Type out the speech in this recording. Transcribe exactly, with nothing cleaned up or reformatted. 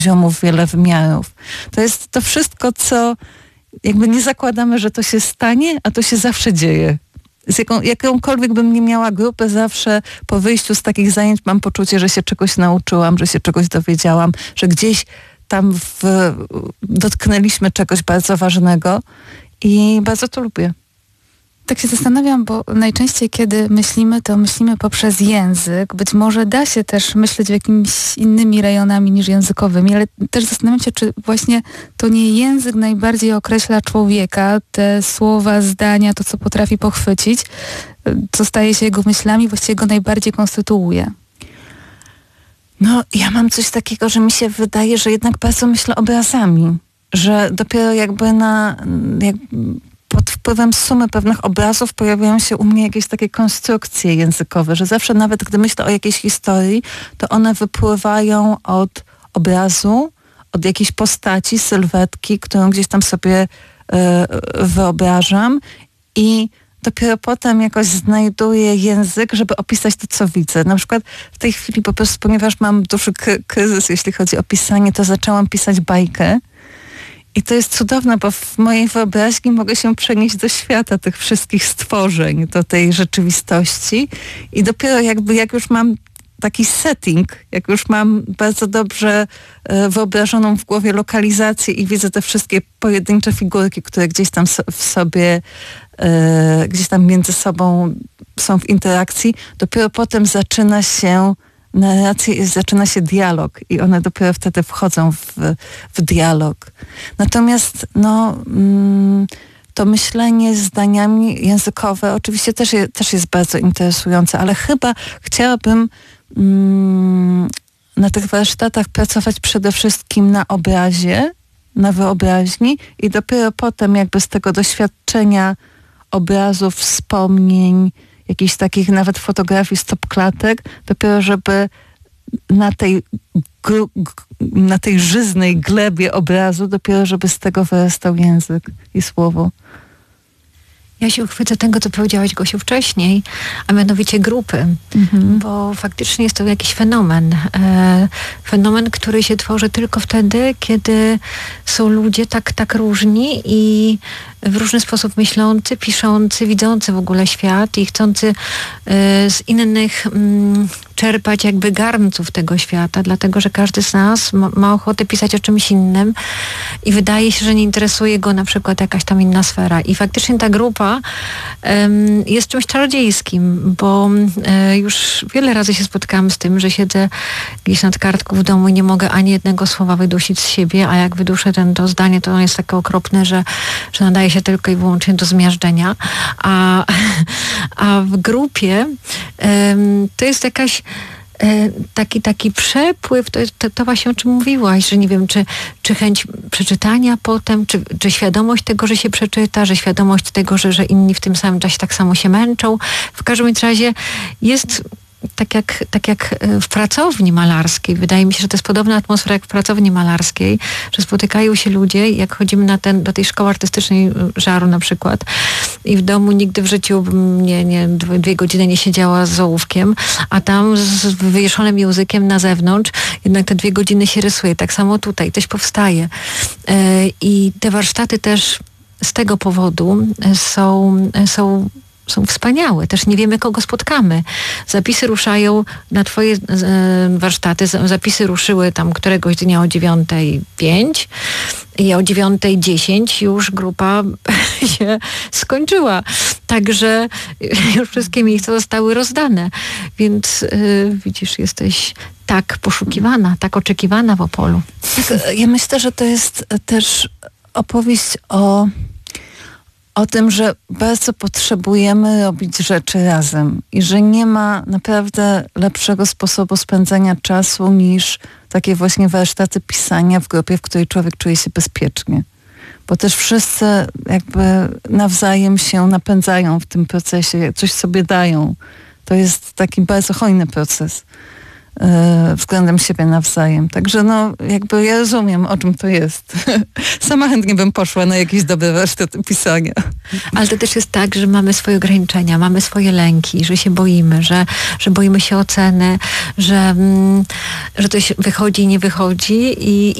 poziomów, wiele wymiarów. To jest to wszystko, co jakby nie zakładamy, że to się stanie, a to się zawsze dzieje. Z jaką, jakąkolwiek bym nie miała grupę, zawsze po wyjściu z takich zajęć mam poczucie, że się czegoś nauczyłam, że się czegoś dowiedziałam, że gdzieś tam w, dotknęliśmy czegoś bardzo ważnego i bardzo to lubię. Tak się zastanawiam, bo najczęściej kiedy myślimy, to myślimy poprzez język. Być może da się też myśleć w jakimiś innymi rejonami niż językowymi, ale też zastanawiam się, czy właśnie to nie język najbardziej określa człowieka, te słowa, zdania, to co potrafi pochwycić, co staje się jego myślami, właściwie go najbardziej konstytuuje. No, ja mam coś takiego, że mi się wydaje, że jednak bardzo myślę obrazami, że dopiero jakby na... Jak pod wpływem sumy pewnych obrazów pojawiają się u mnie jakieś takie konstrukcje językowe, że zawsze nawet gdy myślę o jakiejś historii, to one wypływają od obrazu, od jakiejś postaci, sylwetki, którą gdzieś tam sobie y, wyobrażam i dopiero potem jakoś znajduję język, żeby opisać to, co widzę. Na przykład w tej chwili po prostu, ponieważ mam duży kryzys, jeśli chodzi o pisanie, to zaczęłam pisać bajkę. I to jest cudowne, bo w mojej wyobraźni mogę się przenieść do świata tych wszystkich stworzeń, do tej rzeczywistości. I dopiero jakby jak już mam taki setting, jak już mam bardzo dobrze e, wyobrażoną w głowie lokalizację i widzę te wszystkie pojedyncze figurki, które gdzieś tam so, w sobie, e, gdzieś tam między sobą są w interakcji, dopiero potem zaczyna się narracja i zaczyna się dialog i one dopiero wtedy wchodzą w, w dialog. Natomiast no, mm, to myślenie zdaniami językowe oczywiście też, je, też jest bardzo interesujące, ale chyba chciałabym mm, na tych warsztatach pracować przede wszystkim na obrazie, na wyobraźni i dopiero potem jakby z tego doświadczenia obrazów, wspomnień, jakichś takich nawet fotografii stopklatek, dopiero żeby na tej, gru, na tej żyznej glebie obrazu, dopiero żeby z tego wyrastał język i słowo. Ja się uchwycę tego, co powiedziałaś, Gosiu, wcześniej, a mianowicie grupy, mhm. bo faktycznie jest to jakiś fenomen. E, fenomen, który się tworzy tylko wtedy, kiedy są ludzie tak, tak różni i w różny sposób myślący, piszący, widzący w ogóle świat i chcący y, z innych mm, czerpać jakby garnców tego świata, dlatego że każdy z nas ma, ma ochotę pisać o czymś innym i wydaje się, że nie interesuje go na przykład jakaś tam inna sfera. I faktycznie ta grupa ym, jest czymś czarodziejskim, bo y, już wiele razy się spotkałam z tym, że siedzę gdzieś nad kartką w domu i nie mogę ani jednego słowa wydusić z siebie, a jak wyduszę ten, to zdanie, to jest takie okropne, że, że nadaje się tylko i wyłącznie do zmiażdżenia, a, a w grupie um, to jest jakaś taki, taki przepływ, to, to, to właśnie o czym mówiłaś, że nie wiem, czy, czy chęć przeczytania potem, czy, czy świadomość tego, że się przeczyta, że świadomość tego, że, że inni w tym samym czasie tak samo się męczą. W każdym razie jest tak jak, tak jak w pracowni malarskiej. Wydaje mi się, że to jest podobna atmosfera jak w pracowni malarskiej, że spotykają się ludzie, jak chodzimy na ten, do tej szkoły artystycznej Żaru na przykład i w domu nigdy w życiu bym nie, nie, dwie godziny nie siedziała z ołówkiem, a tam z wywieszonym językiem na zewnątrz jednak te dwie godziny się rysuje. Tak samo tutaj, coś powstaje. I te warsztaty też z tego powodu są, są są wspaniałe. Też nie wiemy, kogo spotkamy. Zapisy ruszają na twoje e, warsztaty. Zapisy ruszyły tam któregoś dnia o dziewiątej pięć i o dziewiątej dziesięć już grupa się skończyła. Także już wszystkie miejsca zostały rozdane. Więc e, widzisz, jesteś tak poszukiwana, tak oczekiwana w Opolu. Tak, ja myślę, że to jest też opowieść o o tym, że bardzo potrzebujemy robić rzeczy razem i że nie ma naprawdę lepszego sposobu spędzania czasu niż takie właśnie warsztaty pisania w grupie, w której człowiek czuje się bezpiecznie. Bo też wszyscy jakby nawzajem się napędzają w tym procesie, coś sobie dają. To jest taki bardzo hojny proces. e, względem siebie nawzajem. Także no jakby ja rozumiem, o czym to jest. Sama chętnie bym poszła na jakieś dobre warsztaty pisania. Ale to też jest tak, że mamy swoje ograniczenia, mamy swoje lęki, że się boimy, że, że boimy się oceny, że, mm, że coś wychodzi i nie wychodzi i